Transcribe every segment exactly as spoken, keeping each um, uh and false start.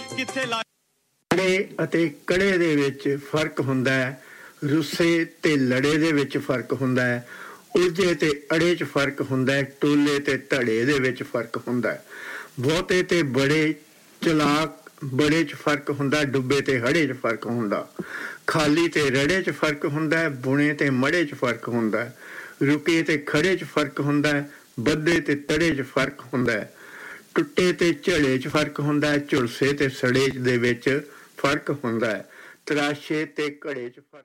ਕਿੱਥੇ ਲਾ ਕੜੇ ਅਤੇ ਕੜੇ ਦੇ ਵਿੱਚ ਫਰਕ ਹੁੰਦਾ ਹੈ, ਰੁੱਸੇ ਤੇ ਲੜੇ ਦੇ ਵਿੱਚ ਫਰਕ ਹੁੰਦਾ ਹੈ, ਉਲਝੇ ਤੇ ਅੜੇ 'ਚ ਫਰਕ ਹੁੰਦਾ ਹੈ, ਟੋਲੇ ਤੇ ਧੜੇ ਦੇ ਵਿੱਚ ਫਰਕ ਹੁੰਦਾ ਹੈ, ਬਹੁਤੇ ਤੇ ਬੜੇ ਚਲਾਕ ਬੜੇ 'ਚ ਫਰਕ ਹੁੰਦਾ, ਡੁੱਬੇ ਤੇ ਹੜੇ 'ਚ ਫਰਕ ਹੁੰਦਾ, ਖਾਲੀ ਤੇ ਰੜੇ 'ਚ ਫਰਕ ਹੁੰਦਾ ਹੈ, ਬੁਣੇ ਤੇ ਮੜੇ 'ਚ ਫਰਕ ਹੁੰਦਾ ਹੈ, ਰੁਕੇ ਤੇ ਖੜੇ 'ਚ ਫਰਕ ਹੁੰਦਾ ਹੈ, ਬੱਧੇ ਤੇ ਤੜੇ 'ਚ ਫਰਕ ਹੁੰਦਾ ਹੈ, ਟੁੱਟੇ ਤੇ ਝੜੇ 'ਚ ਫਰਕ ਹੁੰਦਾ ਹੈ, ਝੁਲਸੇ ਤੇ ਸੜੇ ਦੇ ਵਿੱਚ ਫਰਕ ਹੁੰਦਾ ਹੈ, ਤਰਾਸ਼ੇ ਤੇ ਘੜੇ 'ਚ ਫਰਕ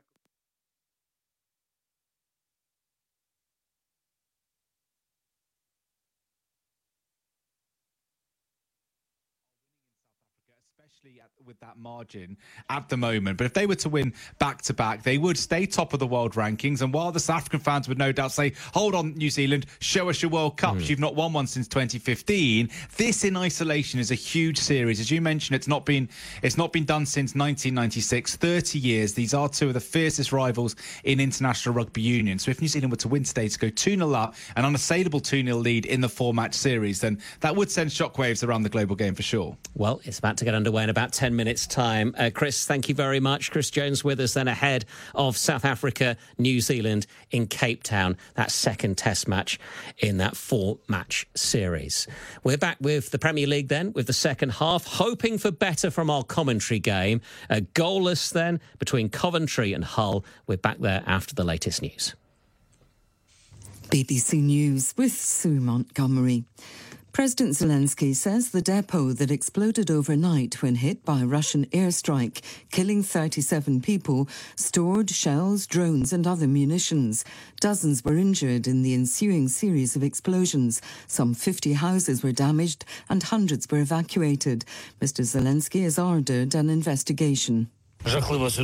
especially at, with that margin at the moment. But if they were to win back-to-back, they would stay top of the world rankings. And while the South African fans would no doubt say, hold on, New Zealand, show us your World Cups. Mm. You've not won one since twenty fifteen. This in isolation is a huge series. As you mentioned, it's not been it's not been done since nineteen ninety-six, thirty years. These are two of the fiercest rivals in international rugby union. So if New Zealand were to win today to go two nil up, an unassailable two nil lead in the four-match series, then that would send shockwaves around the global game for sure. Well, it's about to get underway in about ten minutes' time. Uh, Chris, thank you very much. Chris Jones with us then ahead of South Africa, New Zealand in Cape Town, that second test match in that four-match series. We're back with the Premier League then, with the second half, hoping for better from our commentary game. Uh, goalless then between Coventry and Hull. We're back there after the latest news. B B C News with Sue Montgomery. President Zelensky says the depot that exploded overnight when hit by a Russian airstrike, killing thirty-seven people, stored shells, drones and other munitions. Dozens were injured in the ensuing series of explosions. Some fifty houses were damaged and hundreds were evacuated. Mister Zelensky has ordered an investigation. It's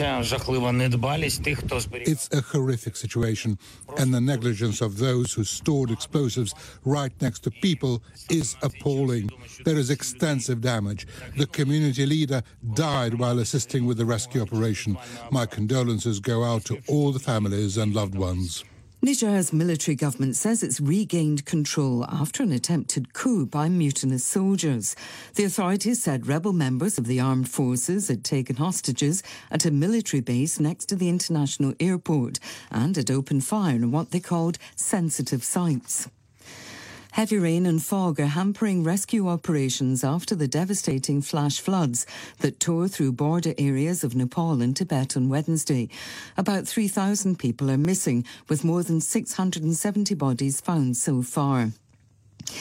a horrific situation, and the negligence of those who stored explosives right next to people is appalling. There is extensive damage. The community leader died while assisting with the rescue operation. My condolences go out to all the families and loved ones. Niger's military government says it's regained control after an attempted coup by mutinous soldiers. The authorities said rebel members of the armed forces had taken hostages at a military base next to the international airport and had opened fire on what they called sensitive sites. Heavy rain and fog are hampering rescue operations after the devastating flash floods that tore through border areas of Nepal and Tibet on Wednesday. About three thousand people are missing, with more than six hundred seventy bodies found so far.